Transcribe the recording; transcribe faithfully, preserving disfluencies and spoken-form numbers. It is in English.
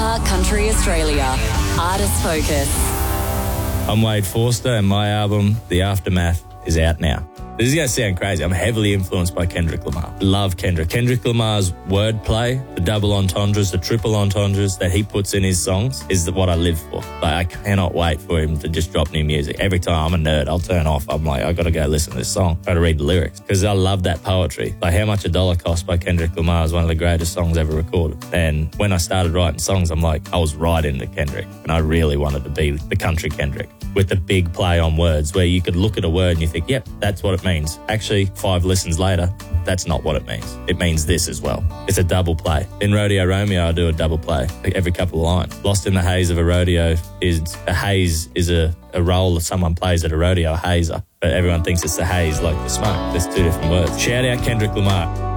Ironheart Country Australia. Artist Focus. I'm Wade Forster and my album, The Aftermath, is out now. This is going to sound crazy. I'm heavily influenced by Kendrick Lamar. Love Kendrick. Kendrick Lamar's wordplay, the double entendres, the triple entendres that he puts in his songs is what I live for. Like, I cannot wait for him to just drop new music. Every time I'm a nerd, I'll turn off. I'm like, I got to go listen to this song, try to read the lyrics because I love that poetry. Like How Much a Dollar Costs by Kendrick Lamar is one of the greatest songs ever recorded. And when I started writing songs, I'm like, I was right into Kendrick and I really wanted to be the country Kendrick with the big play on words where you could look at a word and you think, yep, that's what it means. Actually, five listens later, that's not what it means. It means this as well. It's a double play. In Rodeo Romeo, I do a double play every couple of lines. Lost in the haze of a rodeo is a haze is a, a role that someone plays at a rodeo, a hazer. But everyone thinks it's the haze like the smoke. There's two different words. Shout out Kendrick Lamar.